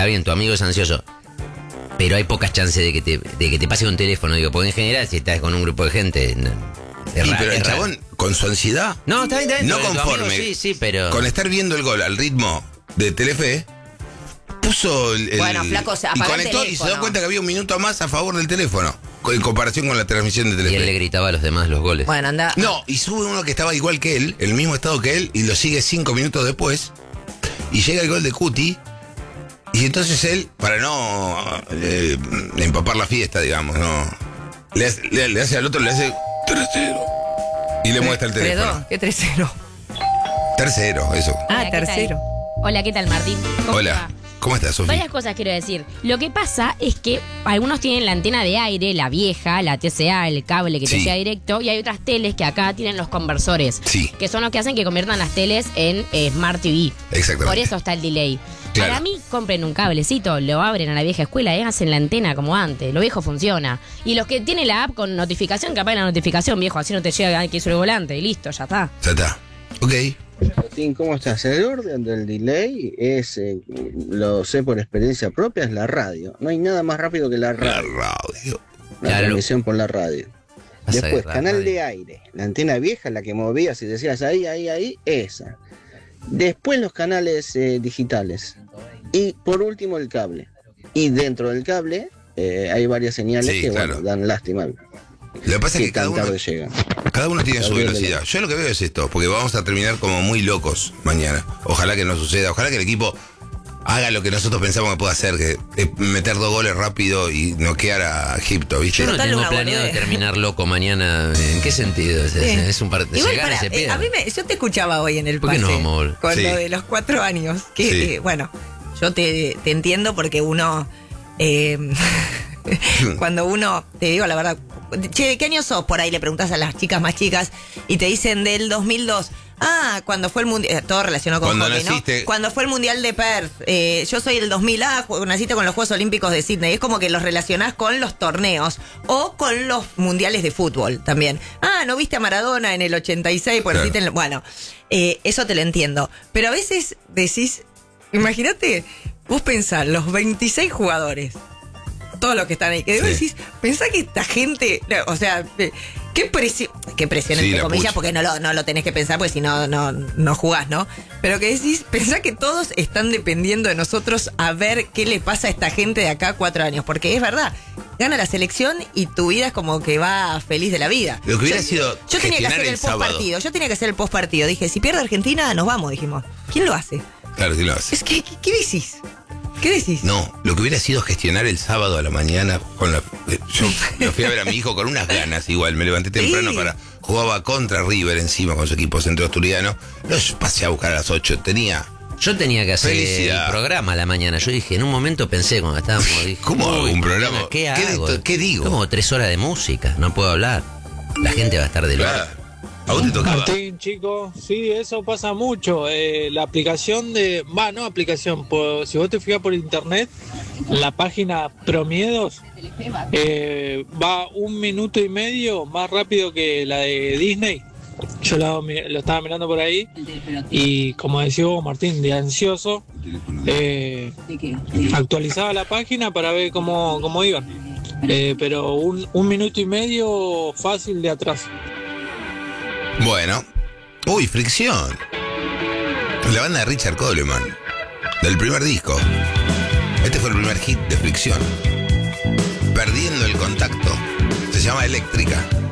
está bien, tu amigo es ansioso, pero hay pocas chances de que te pase un teléfono, digo, porque en general si estás con un grupo de gente... pero el chabón, con su ansiedad, no, está bien, no conforme, sí, pero... con estar viendo el gol al ritmo de Telefe, puso el bueno, flaco, y conectó y se dio cuenta que había un minuto más a favor del teléfono, en comparación con la transmisión de Telefe. Y él le gritaba a los demás los goles. Bueno, anda. No, y sube uno que estaba igual que él, el mismo estado que él, y lo sigue 5 minutos después, y llega el gol de Cuti, y entonces él, para no empapar la fiesta, digamos, no le hace al otro, le hace 3-0 y le muestra el teléfono. ¿Qué 3-0? Tercero, eso. Ah, Hola, ¿qué tal? tercero. Hola, ¿qué tal, Martín? ¿Cómo Hola, te va? ¿cómo estás, Sofía? Varias cosas quiero decir. Lo que pasa es que algunos tienen la antena de aire, la vieja, la TCA, el cable que te Sí. llega directo, y hay otras teles que acá tienen los conversores, Sí. que son los que hacen que conviertan las teles en Smart TV. Exactamente. Por eso está el delay. Claro. Para mí, compren un cablecito, lo abren a la vieja escuela y hacen la antena como antes. Lo viejo funciona. Y los que tienen la app con notificación, capaz la notificación, viejo, así no te llega que hizo el volante y listo, ya está. Ya está. Ok. Martín, ¿cómo estás? El orden del delay es, lo sé por experiencia propia, es la radio. No hay nada más rápido que la La radio. radio. La Claro. transmisión por la radio. Vas a Después, agarrar canal radio. de aire. La antena vieja, la que movías y decías ahí, esa. Después los canales digitales. Y por último el cable. Y dentro del cable hay varias señales Sí, que claro. bueno, dan lástima. Lo que pasa es que cada tan uno, tarde llegan. cada uno tiene su Gabriel de velocidad. Yo lo que veo es esto, porque vamos a terminar como muy locos mañana. Ojalá que no suceda, ojalá que el equipo haga lo que nosotros pensamos que puede hacer, que es meter 2 goles rápido y noquear a Egipto, ¿viste? Yo no Total, tengo una planeado boludez. terminar loco mañana. ¿En qué sentido? Es un partido. Igual, Se gana, pará, se pierde. a mí yo te escuchaba hoy en el ¿Por qué pase no, amor? con Sí. lo de los 4 años. Que, Sí. bueno, yo te entiendo porque uno, cuando uno, te digo la verdad, che, ¿de qué año sos? Por ahí le preguntas a las chicas más chicas y te dicen del 2002. Ah, cuando fue el mundial, todo relacionado con Cuando hockey, naciste. ¿no? Cuando fue el mundial de Perth, yo soy el 2000, naciste con los Juegos Olímpicos de Sydney. Es como que los relacionás con los torneos o con los mundiales de fútbol también. Ah, ¿no viste a Maradona en el 86? Por Claro. decirte bueno, eso te lo entiendo. Pero a veces decís, imagínate, vos pensás, los 26 jugadores, todos los que están ahí, que vos Sí. decís, pensá que esta gente, o sea, qué presión Sí, entre la comillas, pucha. porque no lo tenés que pensar, porque si no jugás, ¿no? Pero que decís, pensá que todos están dependiendo de nosotros a ver qué le pasa a esta gente de acá a 4 años, porque es verdad, gana la selección y tu vida es como que va feliz de la vida. Lo que hubiera sido Yo tenía que gestionar hacer el sábado. postpartido, yo tenía que hacer el postpartido. Dije, si pierde Argentina, nos vamos, dijimos. ¿Quién lo hace? Claro, sí lo hace. Es que, ¿qué decís? ¿Qué decís? No, lo que hubiera sido gestionar el sábado a la mañana con la... Yo lo fui a ver a mi hijo con unas ganas igual, me levanté temprano Sí. para... Jugaba contra River encima con su equipo centro asturiano. Los pasé a buscar a las 8, tenía... Yo tenía que hacer Felicidad. el programa a la mañana. Yo dije, en un momento pensé cuando estábamos. Dije, ¿Cómo hago un programa? ¿Qué ¿Qué hago? qué digo? Como 3 horas de música, no puedo hablar. La gente va a estar de loco. Claro. ¿A vos te tocaba? Martín, chicos, sí, eso pasa mucho. La aplicación de... no aplicación, si vos te fijas por internet, la página Promiedos va 1 minuto y medio más rápido que la de Disney. Yo lo estaba mirando por ahí y como decía vos, Martín, de ansioso, actualizaba la página para ver cómo iban. Pero 1 minuto y medio fácil de atrás. Bueno. Uy, Fricción. La banda de Richard Coleman. Del primer disco. Este fue el primer hit de Fricción. Perdiendo el contacto. Se llama Eléctrica.